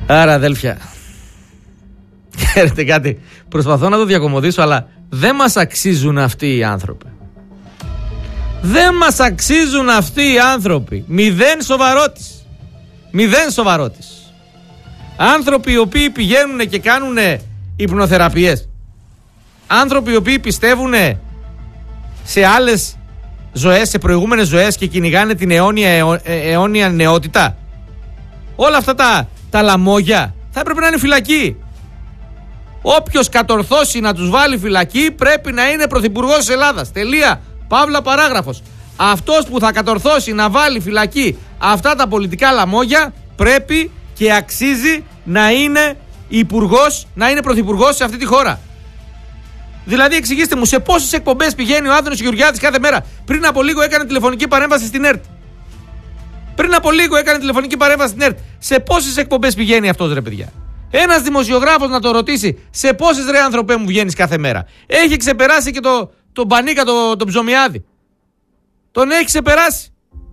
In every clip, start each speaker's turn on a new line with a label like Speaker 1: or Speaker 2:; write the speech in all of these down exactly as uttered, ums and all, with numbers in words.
Speaker 1: Άρα, αδέλφια, ξέρετε κάτι, προσπαθώ να το διακομωδήσω, αλλά δεν μας αξίζουν αυτοί οι άνθρωποι. Δεν μας αξίζουν αυτοί οι άνθρωποι. Μηδέν σοβαρότης. Μηδέν σοβαρότης. Άνθρωποι οι οποίοι πηγαίνουν και κάνουν υπνοθεραπείες. Άνθρωποι οι οποίοι πιστεύουν σε άλλες ζωές, σε προηγούμενες ζωές και κυνηγάνε την αιώνια, αιώ, αιώνια νεότητα. Όλα αυτά τα, τα λαμόγια θα έπρεπε να είναι φυλακή. Όποιος κατορθώσει να τους βάλει φυλακή πρέπει να είναι πρωθυπουργός της Ελλάδας. Τελεία. Παύλα παράγραφος. Αυτός που θα κατορθώσει να βάλει φυλακή αυτά τα πολιτικά λαμόγια πρέπει και αξίζει να είναι υπουργός, να είναι πρωθυπουργός σε αυτή τη χώρα. Δηλαδή, εξηγήστε μου, σε πόσες εκπομπές πηγαίνει ο Άδωνης Γεωργιάδης κάθε μέρα? Πριν από λίγο έκανε τηλεφωνική παρέμβαση στην ΕΡΤ. Πριν από λίγο έκανε τηλεφωνική παρέμβαση στην ΕΡΤ. Σε πόσες εκπομπές πηγαίνει αυτός, ρε παιδιά? Ένας δημοσιογράφος να το ρωτήσει, σε πόσες, ρε άνθρωπέ μου, βγαίνεις κάθε μέρα? Έχει ξεπεράσει και το, τον Πανίκα, το, τον Ψωμιάδη. Τον έχει ξεπεράσει.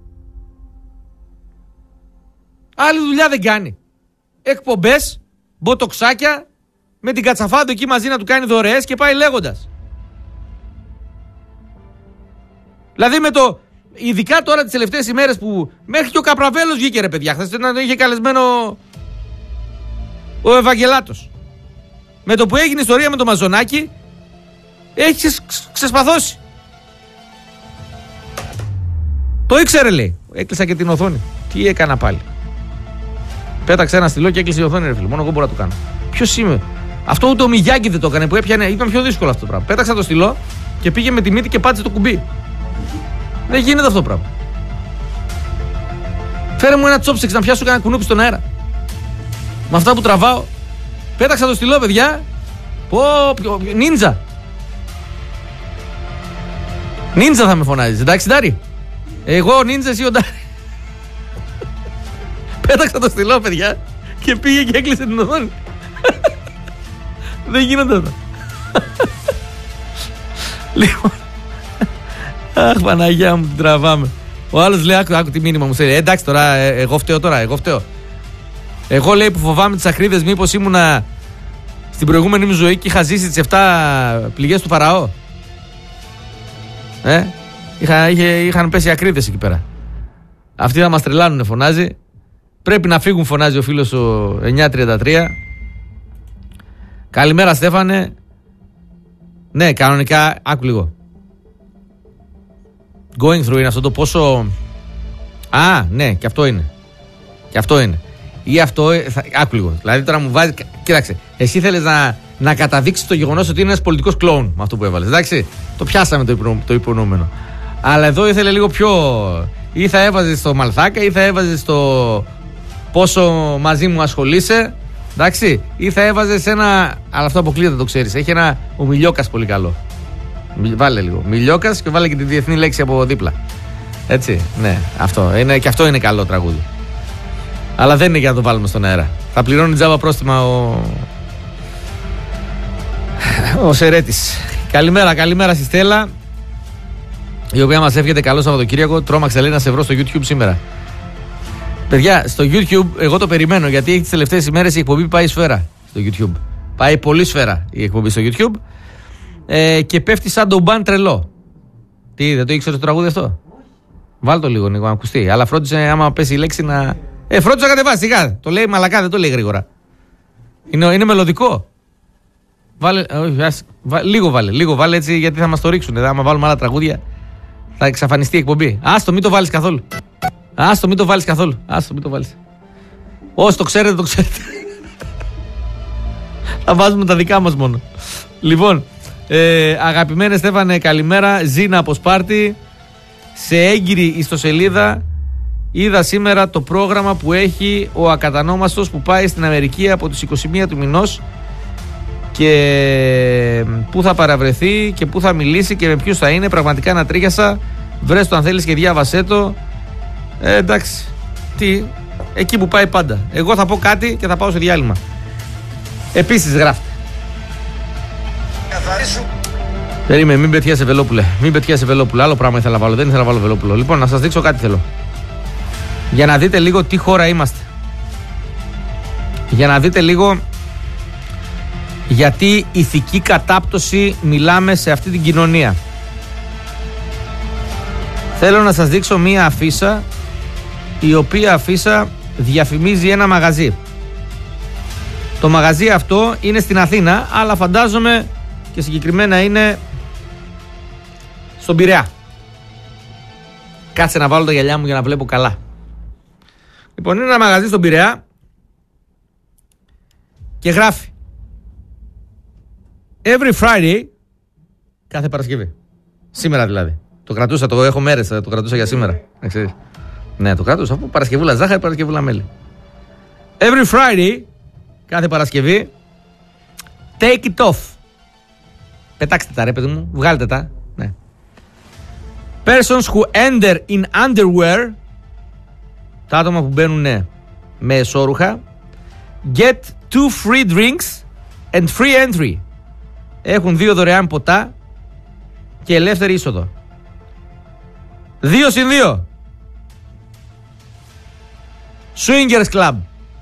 Speaker 1: Άλλη δουλειά δεν κάνει. Εκπομπές, μποτοξάκια, με την Κατσαφάντο εκεί μαζί να του κάνει δωρεές και πάει λέγοντας. Δηλαδή με το, ειδικά τώρα τις τελευταίες ημέρες που μέχρι και ο Καπραβέλος βγήκε, ρε παιδιά. Χθες να είχε καλεσμένο ο Ευαγγελάτος. Με το που έγινε ιστορία με το Μαζονάκι, έχει ξεσπαθώσει. Το ήξερε, λέει. Έκλεισα και την οθόνη. Τι έκανα πάλι? Πέταξε ένα στυλό και έκλεισε η οθόνη, ρε φίλε. Μόνο εγώ μπορώ να το κάνω. Ποιος είμαι? Αυτό ούτε ο Μιγιάκη δεν το έκανε που έπιανε. Ήταν πιο δύσκολο αυτό το πράγμα. Πέταξα το στυλό και πήγε με τη μύτη και πάτησε το κουμπί. Δεν γίνεται αυτό το πράγμα. Φέρε μου ένα τσόψεξ να πιάσω κανένα κουνούπι στον αέρα. Με αυτά που τραβάω. Πέταξα το στυλό, παιδιά. Πω, ποιο, νίντζα. Νίντζα θα με φωνάζεις, εντάξει, Ντάρι? Εγώ ο νίντζα, εσύ ο Ντάρι. Πέταξα το στυλό, παιδιά, και πήγε και έκλεισε την οθόνη. Δεν γίνονται αυτά. Λοιπόν. Αχ, Παναγιά μου, την τραβάμε. Ο άλλος λέει, άκου, άκου τι μήνυμα μου στέλνει. Ε, εντάξει τώρα, ε, εγώ φταίω τώρα, εγώ φταίω. Εγώ, λέει, που φοβάμαι τις ακρίδες, μήπως ήμουνα στην προηγούμενη μου ζωή και είχα ζήσει τις εφτά πληγές του Φαραώ. Ε, είχα, είχε, είχαν πέσει ακρίδες εκεί πέρα. Αυτοί θα μας τρελάνουνε, φωνάζει. Πρέπει να φύγουν, φωνάζει ο φίλος ο εννιά τριάντα τρία. Καλημέρα, Στέφανε. Ναι, κανονικά, άκου λίγο. Going through είναι αυτό το πόσο. Α, ναι, και αυτό είναι. Και αυτό είναι. Ή αυτό. Θα... Άκου λίγο. Δηλαδή τώρα μου βάζει. Κοίταξε, εσύ θέλεις να, να καταδείξεις το γεγονός ότι είναι ένας πολιτικός κλόουν με αυτό που έβαλες. Εντάξει. Το πιάσαμε το, υπο... το υπονοούμενο. Αλλά εδώ ήθελε λίγο πιο. Ή θα έβαζες στο Μαλθάκα, ή θα έβαζες στο πόσο μαζί μου ασχολείσαι. Εντάξει. Ή θα έβαζες ένα. Αλλά αυτό αποκλείεται, το ξέρεις. Έχει ένα ο Μιλιόκας πολύ καλό. Βάλε λίγο. Μιλιόκας και βάλε και τη διεθνή λέξη από δίπλα. Έτσι. Ναι, αυτό. Είναι, και αυτό είναι καλό τραγούδι. Αλλά δεν είναι για να το βάλουμε στον αέρα. Θα πληρώνει τζάμπα πρόστιμα ο. Ο Σερέτης. Καλημέρα, καλημέρα στη Στέλλα. Η οποία μας εύχεται καλό Σαββατοκύριακο. Τρόμαξε, λέει, να σε βρω στο YouTube σήμερα. Παιδιά, στο YouTube εγώ το περιμένω γιατί έχει τις τελευταίες ημέρες η εκπομπή πάει σφαίρα στο YouTube. Πάει πολύ σφαίρα η εκπομπή στο YouTube. Ε, και πέφτει σαν τον μπαν τρελό. Τι, δεν το ήξερε το τραγούδι αυτό? Βάλ το λίγο, Νίκο, να ακουστεί. Αλλά φρόντισε άμα πέσει η λέξη να. Ε, φρόντισε να κατεβάσει, σιγά. Το λέει μαλακά, δεν το λέει γρήγορα. Είναι, είναι μελωδικό. Βάλε, όχι, ας, βα, λίγο βάλε, λίγο βάλε έτσι γιατί θα μας το ρίξουν. Άμα βάλουμε άλλα τραγούδια θα εξαφανιστεί η εκπομπή. Άστο, μην το βάλεις καθόλου. Άστο, μην το βάλεις καθόλου. Άστο, μην το βάλεις. Όσοι το ξέρετε, το ξέρετε. Θα βάζουμε τα δικά μας μόνο. Λοιπόν. Ε, αγαπημένε Στέφανε, καλημέρα. Ζήνα από Σπάρτη. Σε έγκυρη ιστοσελίδα είδα σήμερα το πρόγραμμα που έχει ο ακατανόμαστος που πάει στην Αμερική από τις είκοσι μία του μηνός και πού θα παραβρεθεί και πού θα μιλήσει και με ποιους θα είναι. Πραγματικά να τρίχιασα. Βρες το αν θέλεις και διάβασέ το. ε, Εντάξει. Τι, εκεί που πάει πάντα. Εγώ θα πω κάτι και θα πάω σε διάλειμμα. Επίσης γράφτε. Περίμενε, μην πετιάσαι Βελόπουλε. Μην πετιάσαι Βελόπουλε. Άλλο πράγμα ήθελα να βάλω. Δεν ήθελα να βάλω Βελόπουλο. Λοιπόν, να σας δείξω κάτι θέλω. Για να δείτε λίγο τι χώρα είμαστε. για να δείτε λίγο γιατί ηθική κατάπτωση μιλάμε σε αυτή την κοινωνία. Θέλω να σας δείξω μία αφίσα, η οποία αφίσα διαφημίζει ένα μαγαζί. Το μαγαζί αυτό είναι στην Αθήνα, αλλά φαντάζομαι και συγκεκριμένα είναι στον Πειραιά. Κάτσε να βάλω τα γυαλιά μου για να βλέπω καλά. Λοιπόν, είναι ένα μαγαζί στον Πειραιά και γράφει Every Friday, κάθε Παρασκευή. Σήμερα δηλαδή. Το κρατούσα, το έχω μέρες, το κρατούσα για σήμερα. Ναι, το κράτουσα, αφού Παρασκευούλα ζάχαρη, Παρασκευούλα μέλι. Every Friday, κάθε Παρασκευή, take it off. Πετάξτε τα ρε παιδί μου, βγάλτε τα. Ναι. Persons who enter in underwear, τα άτομα που μπαίνουν με εσώρουχα, get two free drinks and free entry. Έχουν δύο δωρεάν ποτά και ελεύθερη είσοδο. Δύο συν δύο. Swingers Club.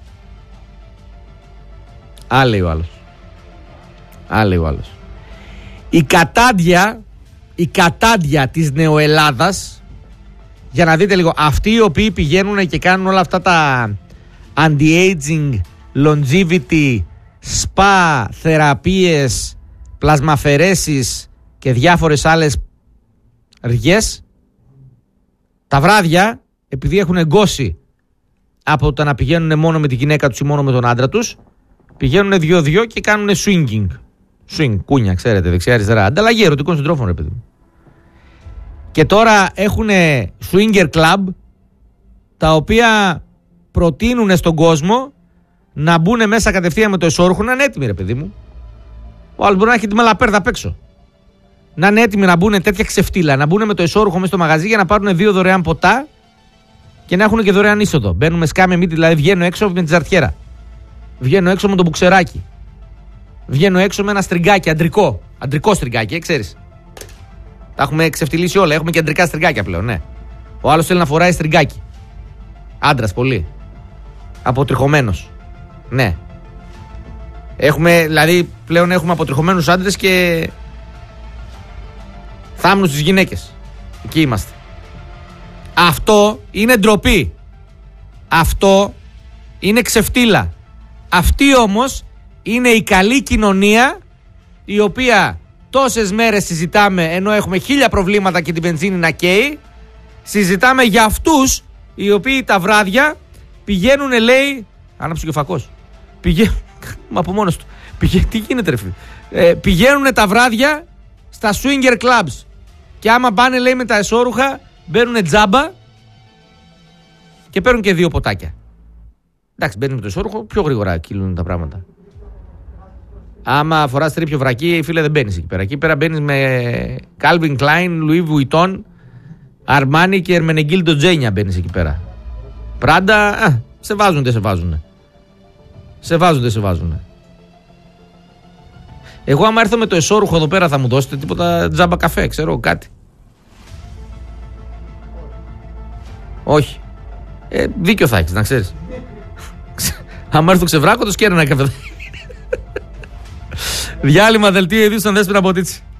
Speaker 1: Άλλοι ο άλλος. Άλλοι ο άλλος. Η κατάντια, η κατάντια της νεοελλάδας, για να δείτε λίγο, αυτοί οι οποίοι πηγαίνουν και κάνουν όλα αυτά τα anti-aging, longevity, spa, θεραπείες, πλασμαφαιρέσεις και διάφορες άλλες ργιές, τα βράδια, επειδή έχουν εγκώσει από το να πηγαίνουν μόνο με τη γυναίκα τους ή μόνο με τον άντρα τους, πηγαίνουν δυο-δυο και κάνουν swinging. Swing, κούνια, ξέρετε, δεξιά-αριστερά. Ανταλλαγή ερωτικών συντρόφων, ρε παιδί μου. Και τώρα έχουν swinger club, τα οποία προτείνουν στον κόσμο να μπουν μέσα κατευθείαν με το εσώρουχο, να είναι έτοιμοι, ρε παιδί μου. Ο άλλος μπορεί να έχει τη μαλαπέρδα απ' έξω. Να είναι έτοιμοι να μπουν τέτοια ξεφτύλα, να μπουν με το εσώρουχο μέσα στο μαγαζί για να πάρουν δύο δωρεάν ποτά και να έχουν και δωρεάν είσοδο. Μπαίνουν σκάμε μύτη, δηλαδή βγαίνω έξω με τη ζαρτιέρα. Βγαίνω έξω με το μπουξεράκι. Βγαίνω έξω με ένα στριγκάκι, αντρικό. Αντρικό στριγκάκι, ε, ξέρεις. Τα έχουμε ξεφτυλίσει όλα. Έχουμε και αντρικά στριγκάκια πλέον, ναι. Ο άλλος θέλει να φοράει στριγκάκι. Άντρας, πολύ. Αποτριχωμένος. Ναι. Έχουμε, δηλαδή, πλέον έχουμε αποτριχωμένους άντρες και θάμνους στις γυναίκες. Εκεί είμαστε. Αυτό είναι ντροπή. Αυτό είναι ξεφτύλα. Αυτή όμως είναι η καλή κοινωνία, η οποία τόσες μέρες συζητάμε, ενώ έχουμε χίλια προβλήματα και την βενζίνη να καίει, συζητάμε για αυτούς οι οποίοι τα βράδια πηγαίνουν, λέει, άναψε και ο φακός, πηγαίνουν, μα από μόνος του, πηγαίνουν, τι γίνεται ρε φίλε, ε, πηγαίνουν τα βράδια στα swinger clubs και άμα πάνε, λέει, με τα εσώρουχα, μπαίνουν τζάμπα και παίρνουν και δύο ποτάκια. Εντάξει, μπαίνουν με το εσώρουχο, πιο γρήγορα κυλούν τα πράγματα. Άμα φοράς τρίπιο βρακί, φίλε, δεν μπαίνεις εκεί πέρα. Εκεί πέρα μπαίνεις με Calvin Klein, Louis Vuitton, Armani και Ermenegildo Zegna μπαίνεις εκεί πέρα. Πράντα, α, σε βάζουν, δεν σε βάζουνε. Σε βάζουν, δεν σε βάζουνε. Εγώ άμα έρθω με το εσώρουχο εδώ πέρα θα μου δώσετε τίποτα τζάμπα καφέ, ξέρω, κάτι. Όχι. Ε, δίκιο θα έχεις, να ξέρεις. Άμα έρθω ξεβράκωτος και ένα καφέ. Διάλειμμα, δελτίο ειδήσεων, Δέσποινα Ποτίτσι.